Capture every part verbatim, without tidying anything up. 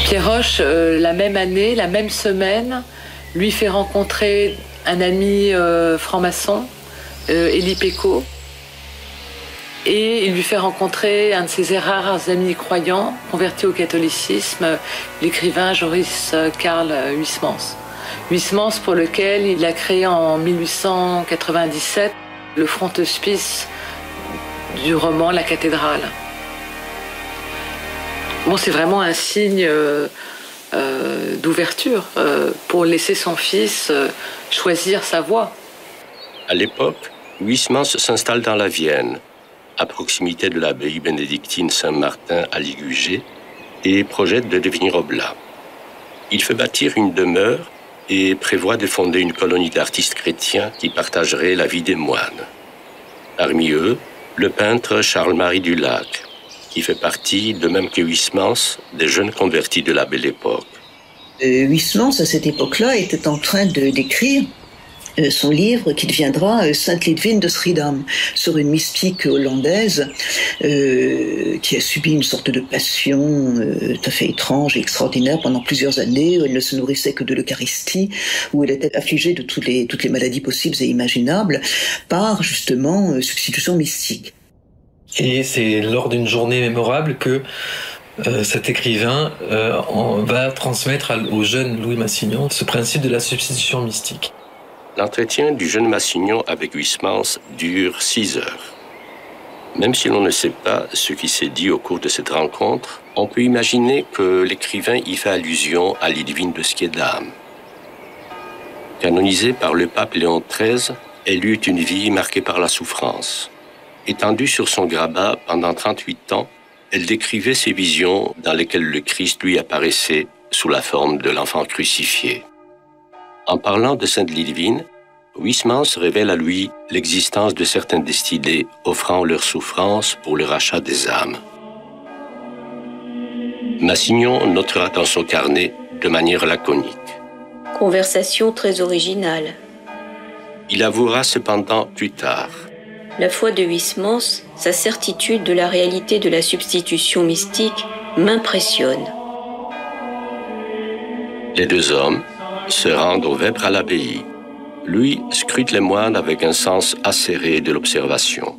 Pierre Roche, euh, la même année, la même semaine, lui fait rencontrer un ami euh, franc-maçon, euh, Élie Pécaud, et il lui fait rencontrer un de ses rares amis croyants, converti au catholicisme, l'écrivain Joris Karl Huysmans. Huysmans, pour lequel il a créé en mille huit cent quatre-vingt-dix-sept le frontispice du roman La cathédrale. Bon, c'est vraiment un signe euh, euh, d'ouverture euh, pour laisser son fils euh, choisir sa voie. À l'époque, Huysmans s'installe dans la Vienne, à proximité de l'abbaye bénédictine Saint-Martin à Ligugé, et projette de devenir oblat. Il fait bâtir une demeure et prévoit de fonder une colonie d'artistes chrétiens qui partageraient la vie des moines. Parmi eux, le peintre Charles-Marie Dulac, qui fait partie, de même que Huysmans, des jeunes convertis de la Belle Époque. Euh, Huysmans, à cette époque-là, était en train de, d'écrire euh, son livre qui deviendra euh, Sainte Lidwine de Schiedam, sur une mystique hollandaise euh, qui a subi une sorte de passion euh, tout à fait étrange et extraordinaire pendant plusieurs années, où elle ne se nourrissait que de l'Eucharistie, où elle était affligée de toutes les, toutes les maladies possibles et imaginables par, justement, euh, substitution mystique. Et c'est lors d'une journée mémorable que euh, cet écrivain euh, en, va transmettre à, au jeune Louis Massignon ce principe de la substitution mystique. L'entretien du jeune Massignon avec Huysmans dure six heures. Même si l'on ne sait pas ce qui s'est dit au cours de cette rencontre, on peut imaginer que l'écrivain y fait allusion à Lidwine de Schiedam. Canonisée par le pape Léon treize, elle eut une vie marquée par la souffrance. Étendue sur son grabat pendant trente-huit ans, elle décrivait ses visions dans lesquelles le Christ lui apparaissait sous la forme de l'enfant crucifié. En parlant de Sainte Lidwine, Huysmans révèle à lui l'existence de certains destinés offrant leur souffrance pour le rachat des âmes. Massignon notera dans son carnet de manière laconique. Conversation très originale. Il avouera cependant plus tard. La foi de Huysmans, sa certitude de la réalité de la substitution mystique, m'impressionne. Les deux hommes se rendent au Vêpres à l'abbaye. Lui scrute les moines avec un sens acéré de l'observation.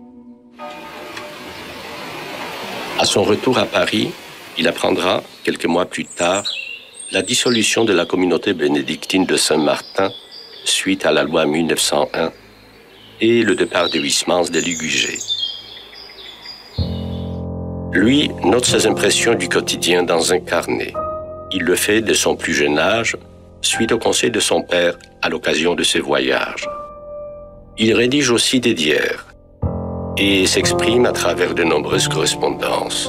À son retour à Paris, il apprendra, quelques mois plus tard, la dissolution de la communauté bénédictine de Saint-Martin suite à la loi mille neuf cent un et le départ de Huysmans de Ligugé. Lui note ses impressions du quotidien dans un carnet. Il le fait de son plus jeune âge, suite au conseil de son père à l'occasion de ses voyages. Il rédige aussi des diaires et s'exprime à travers de nombreuses correspondances.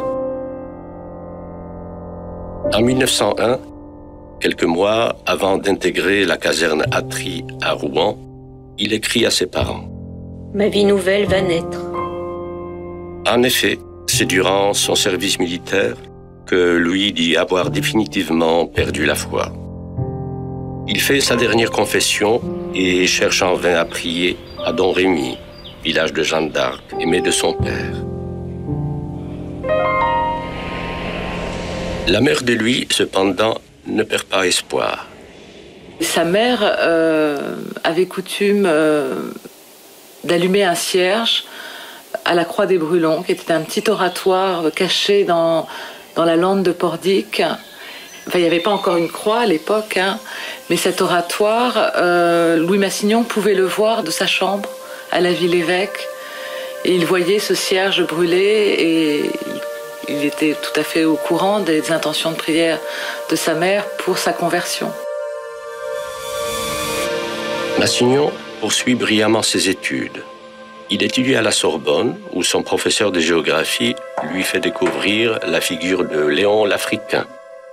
En mille neuf cent un, quelques mois avant d'intégrer la caserne Atry à Rouen, il écrit à ses parents. Ma vie nouvelle va naître. En effet, c'est durant son service militaire que Louis dit avoir définitivement perdu la foi. Il fait sa dernière confession et cherche en vain à prier à Don Rémy, village de Jeanne d'Arc, aimé de son père. La mère de Louis, cependant, ne perd pas espoir. Sa mère euh, avait coutume euh, d'allumer un cierge à la Croix des Brûlons, qui était un petit oratoire caché dans, dans la lande de Pordic. Enfin, il n'y avait pas encore une croix à l'époque, hein, mais cet oratoire, euh, Louis Massignon pouvait le voir de sa chambre à la Ville-Évêque. Et il voyait ce cierge brûler et il, il était tout à fait au courant des intentions de prière de sa mère pour sa conversion. Massignon poursuit brillamment ses études. Il étudie à la Sorbonne, où son professeur de géographie lui fait découvrir la figure de Léon l'Africain.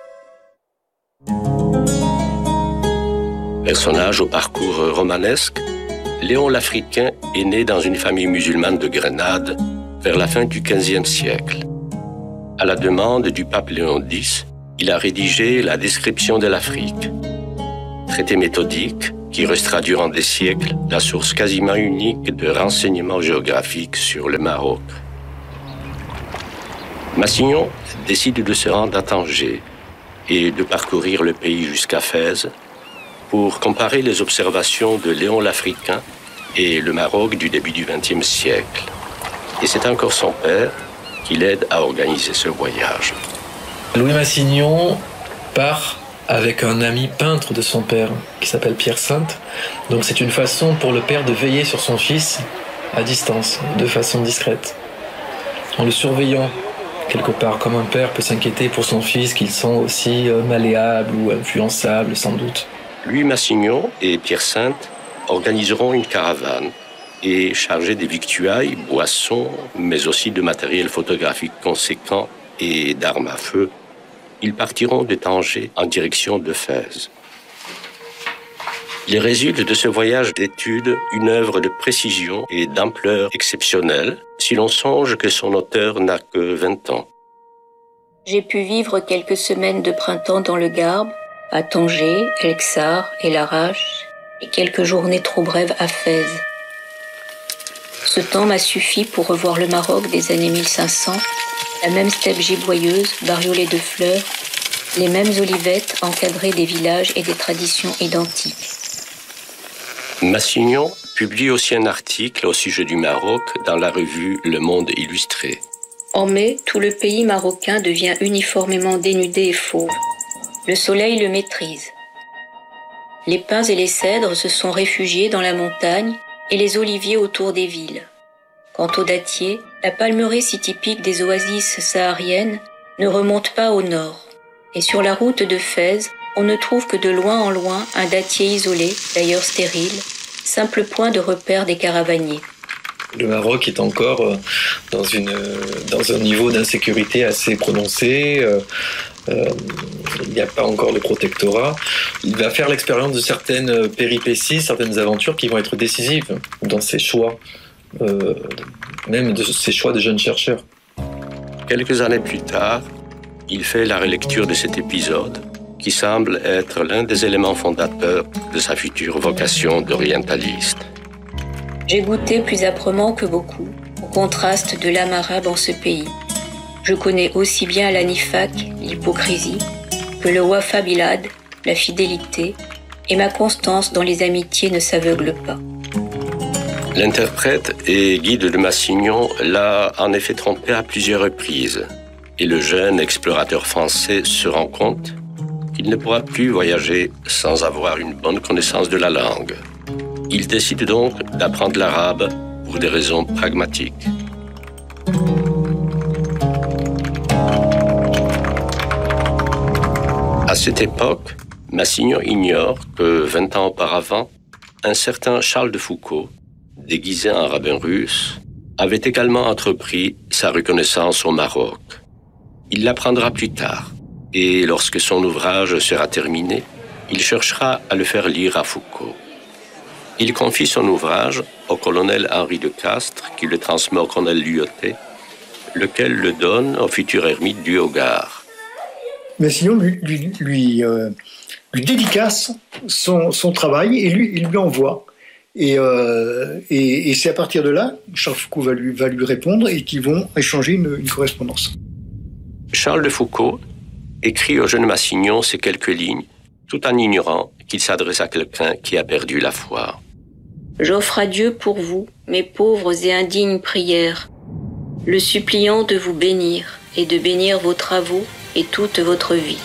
Personnage au parcours romanesque, Léon l'Africain est né dans une famille musulmane de Grenade vers la fin du quinzième siècle. À la demande du pape Léon X, il a rédigé la description de l'Afrique. Traité méthodique qui restera durant des siècles la source quasiment unique de renseignements géographiques sur le Maroc. Massignon décide de se rendre à Tanger, et de parcourir le pays jusqu'à Fès pour comparer les observations de Léon l'Africain et le Maroc du début du vingtième siècle. Et c'est encore son père qui l'aide à organiser ce voyage. Louis Massignon part avec un ami peintre de son père, qui s'appelle Pierre Sainte. Donc c'est une façon pour le père de veiller sur son fils à distance, de façon discrète, en le surveillant quelque part, comme un père peut s'inquiéter pour son fils, qu'il sent aussi malléable ou influençable, sans doute. Louis Massignon et Pierre Sainte organiseront une caravane et, chargés des victuailles, boissons, mais aussi de matériel photographique conséquent et d'armes à feu, ils partiront de Tanger en direction de Fès. Il résulte de ce voyage d'études une œuvre de précision et d'ampleur exceptionnelle, si l'on songe que son auteur n'a que vingt ans. J'ai pu vivre quelques semaines de printemps dans le Garbe, à Tanger, Elxar et Larache, et quelques journées trop brèves à Fès. Ce temps m'a suffi pour revoir le Maroc des années mille cinq cents, la même steppe giboyeuse, bariolée de fleurs, les mêmes olivettes encadrées des villages et des traditions identiques. Massignon publie aussi un article au sujet du Maroc dans la revue Le Monde Illustré. En mai, tout le pays marocain devient uniformément dénudé et fauve. Le soleil le maîtrise. Les pins et les cèdres se sont réfugiés dans la montagne et les oliviers autour des villes. Quant aux dattiers, la palmeraie si typique des oasis sahariennes ne remonte pas au nord. Et sur la route de Fès, on ne trouve que de loin en loin un dattier isolé, d'ailleurs stérile, simple point de repère des caravaniers. Le Maroc est encore dans, une, dans un niveau d'insécurité assez prononcé. Euh, euh, il n'y a pas encore de protectorat. Il va faire l'expérience de certaines péripéties, certaines aventures qui vont être décisives dans ses choix, euh, même de ses choix de jeunes chercheurs. Quelques années plus tard, il fait la relecture de cet épisode, qui semble être l'un des éléments fondateurs de sa future vocation d'orientaliste. J'ai goûté plus âprement que beaucoup au contraste de l'âme arabe en ce pays. Je connais aussi bien la nifaq, l'hypocrisie, que le wafa bilad, la fidélité, et ma constance dans les amitiés ne s'aveugle pas. L'interprète et guide de Massignon l'a en effet trompé à plusieurs reprises, et le jeune explorateur français se rend compte qu'il ne pourra plus voyager sans avoir une bonne connaissance de la langue. Il décide donc d'apprendre l'arabe pour des raisons pragmatiques. À cette époque, Massignon ignore que vingt ans auparavant, un certain Charles de Foucault, déguisé en rabbin russe, avait également entrepris sa reconnaissance au Maroc. Il l'apprendra plus tard, et lorsque son ouvrage sera terminé, il cherchera à le faire lire à Foucault. Il confie son ouvrage au colonel Henri de Castres, qui le transmet au colonel Lyotet, lequel le donne au futur ermite du Hogar. Massignon lui, lui, lui, euh, lui dédicace son, son travail et lui, il lui envoie. Et, euh, et, et c'est à partir de là, Charles Foucault va lui, va lui répondre et qu'ils vont échanger une, une correspondance. Charles de Foucault écrit au jeune Massignon ces quelques lignes, tout en ignorant qu'il s'adresse à quelqu'un qui a perdu la foi. J'offre à Dieu pour vous, mes pauvres et indignes prières, le suppliant de vous bénir et de bénir vos travaux et toute votre vie.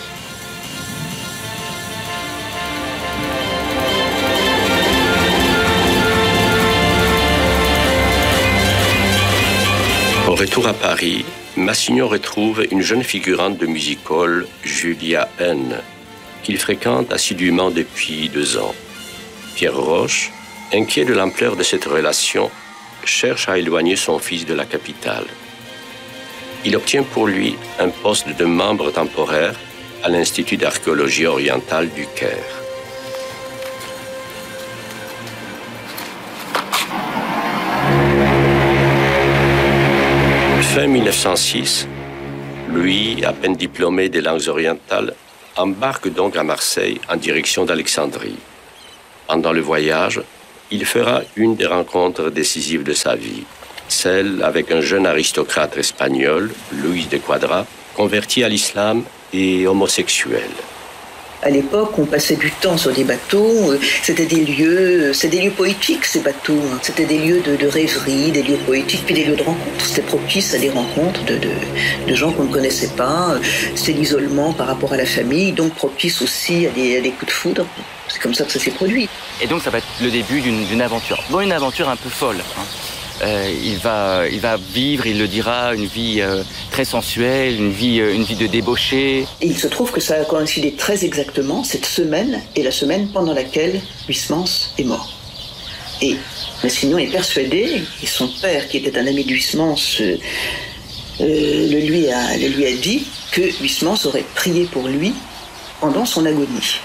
Au retour à Paris, Massignon retrouve une jeune figurante de music-hall, Julia N., qu'il fréquente assidûment depuis deux ans. Pierre Roche, inquiet de l'ampleur de cette relation, cherche à éloigner son fils de la capitale. Il obtient pour lui un poste de membre temporaire à l'Institut d'archéologie orientale du Caire. Fin mille neuf cent six, Louis, à peine diplômé des langues orientales, embarque donc à Marseille en direction d'Alexandrie. Pendant le voyage, il fera une des rencontres décisives de sa vie, celle avec un jeune aristocrate espagnol, Luis de Quadra, converti à l'islam et homosexuel. À l'époque, on passait du temps sur des bateaux. C'était des lieux, c'était des lieux poétiques, ces bateaux. C'était des lieux de, de rêverie, des lieux poétiques, puis des lieux de rencontres. C'était propice à des rencontres de, de, de gens qu'on ne connaissait pas. C'était l'isolement par rapport à la famille, donc propice aussi à des, à des coups de foudre. C'est comme ça que ça s'est produit. Et donc ça va être le début d'une, d'une aventure. Bon, une aventure un peu folle. Hein. Euh, il va, il va vivre, il le dira, une vie euh, très sensuelle, une vie, euh, une vie de débauché. Et il se trouve que ça a coïncidé très exactement, cette semaine est la semaine pendant laquelle Huysmans est mort. Et Massignon est persuadé, et son père, qui était un ami de Huysmans, euh, euh, le, lui a, le lui a dit que Huysmans aurait prié pour lui pendant son agonie.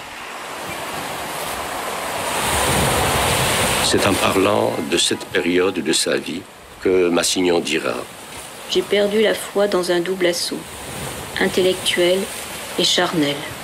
C'est en parlant de cette période de sa vie que Massignon dira « J'ai perdu la foi dans un double assaut, intellectuel et charnel.